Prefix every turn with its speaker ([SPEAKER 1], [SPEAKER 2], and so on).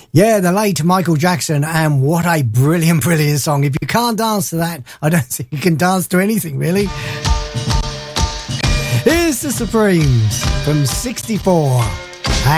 [SPEAKER 1] Yeah, the late Michael Jackson, and what a brilliant, brilliant song. If you can't dance to that, I don't think you can dance to anything, really. Here's the Supremes from 64.